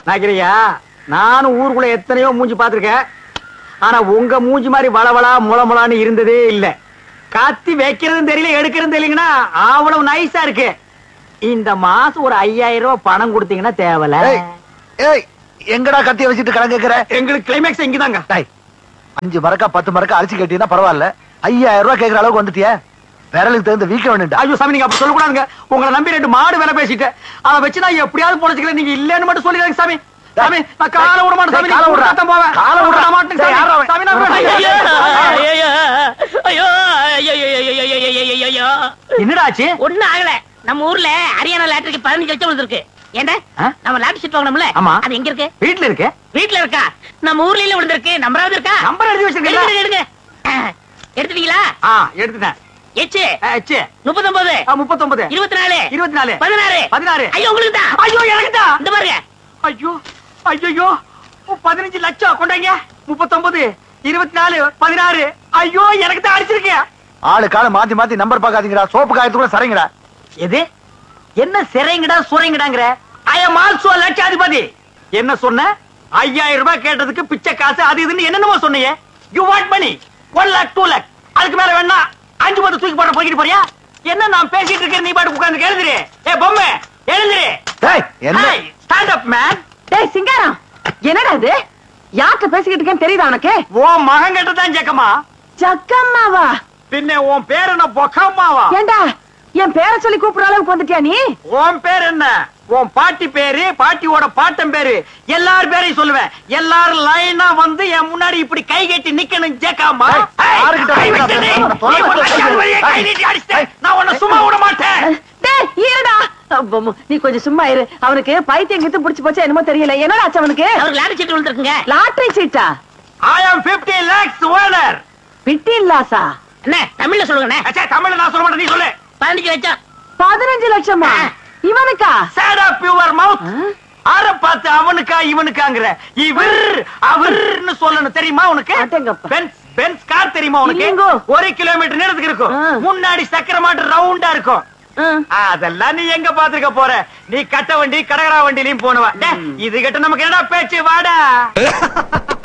நாக்கிறியா? நானும் ஊருக்குள்ள எத்தனையோ மூஞ்சி பாத்திருக்கேன். ஆனா உங்க மூஞ்சி மாதிரி வளவளா முளமுளான்னு இருந்ததே இல்ல. கத்தி வைக்கிறதும் தெரியல, எடுக்கிறதும் தெரியலங்கன்னா அவ்வளவு நைஸா இருக்கு. இந்த மாசம் ஒரு 5000 ரூபாய் பணம் கொடுத்தீங்கன்னா தேவல. எங்கடா கத்திய வச்சுட்டு கடன் கேக்குற? எங்களுக்கு கிளைமேக்ஸ் இங்கதாங்க. 5 மரக்கா 10 மரக்கா அழிச்சு கேட்டீங்கன்னா பரவாயில்ல. 5000 ரூபாய் கேக்குற அளவுக்கு வந்துட்டிய. விரலுக்கு தகுந்த வீக்க வேணும்டா. ஐயோ சாமி, நீங்க அப்படி சொல்லக்கூடாதுங்க. உங்களை நம்பி 2 மாடு வேலை பேசிட்டேன். அதை வச்சு நான் எப்படியாவது பொழைச்சிக்கிறேன். நீங்க இல்லன்னு மட்டும் சொல்லிடுங்க சாமி. சாமி, நான் காலை விட மாட்டேன் சாமி. காலை விட போவேன். காலை விட மாட்டேன் சாமி. என்னடாச்சு? ஒண்ணு ஆகல. நம்ம ஊர்ல ஹரியானா லாட்டரிக்கு 15 லட்சம் விழுந்திருக்கு. ஏண்டா நம்ம லாட்டரி சீட் வாங்கணும்ல, அது எங்க இருக்கு? வீட்ல இருக்கு. வீட்ல இருக்கா? நம்ம ஊர்ல இல்ல விழுந்திருக்கு. நம்பராவது இருக்கா? நம்பர் எழுதி வச்சிருக்கீங்களா? எடுங்க. எடுத்துட்டீங்களா? எடுத்துட்டேன். எச்சு 39 39 24 24 16 16. ஐயோ உங்களுக்கு தான். ஐயோ எனக்கு தான். இந்த பாருங்க. ஐயோ ஐயோ 15 லட்சம் கொண்டாங்க. 39 24 16. ஐயோ எனக்கு தான் அடிச்சிருக்கீங்க. ஆளு கால மாத்தி மாத்தி நம்பர் பாக்காதீங்கடா. சோப்பு காயத்துக்குள்ள சரிங்கடா. எது என்ன சிறைங்கடா சுரைங்கடாங்கற? ஐ அம் ஆல்சோ லட்சாதிபதி. என்ன சொன்ன? 5000 ரூபாய் கேட்டதுக்கு பிச்சை காசு அது இதுன்னு என்னென்னமோ சொன்னீங்க. You want money 1 lakh 2 lakh. அதுக்கு மேல வேணா 5 10 தூக்கி போட போயிட்டு போறியா? என்ன நான் பேசிட்டு இருக்கேன், நீ பாட்டு உட்கார்ந்து எழுதுறே. பொம்மை எழுதுறே. டேய் என்ன? Stand up man. டேய் சிங்காரம், என்னடா இது? யார்கிட்ட பேசிக்கிட்டு இருக்கேன்னு தெரியுதா உனக்கு? ஓ மகன் கிட்ட தான் ஜக்கம்மா. ஜக்கம்மாவா? பின்ன உன் பேர் என்ன பொக்கம்மாவா? ஏண்டா என் பேரை சொல்லி கூப்பிடுற அளவுக்கு வந்துட்டியா நீ? உன் பேர் என்ன? உன் பாட்டி பேரு, பாட்டியோட பாட்டன் பேரு, எல்லார் பேரையும் சொல்லுவேன். எல்லாரும் லைனா வந்து என் முன்னாடி இப்படி கை கட்டி நிக்கணும். ஜேக்காமா, நான் உன்னை சும்மா விட மாட்டேன். டேய் இருடா, நீ கொஞ்சம் சும்மா இரு. அவனுக்கு பைத்தியம் கித்து புடிச்சு போச்சா என்னமோ தெரியல. என்னடா ஆச்சு அவனுக்கு? அவருக்கு lottery seat விழுந்திருக்குங்க. Lottery cheetah? I am 50 lakhs owner. 15 லாஸா? என்ன தமிழ்ல சொல்லுங்க. தமிழ்ல நான் சொல்ல மாட்டேன், நீ சொல்லு. 15 லட்சம். 15 லட்சமா? இவனுக்கா? Shut up your mouth. ஆற பார்த்து அவனுக்கா இவனுக்காங்கற? இவர் அவர்னு சொல்லணும் தெரியுமா உனக்கு? பென்ஸ் கார் தெரியுமா உனக்கு? 1 கிலோமீட்டர் நேரத்துக்கு இருக்கும். முன்னாடி சக்கர மாட்டு ரவுண்டா இருக்கும். அதெல்லாம் நீ எங்க பாத்துக்க போற? நீ கட்ட வண்டி கடகரா வண்டிலையும் போனவ. இது கிட்ட நமக்கு என்னடா பேச்சு? வாடா.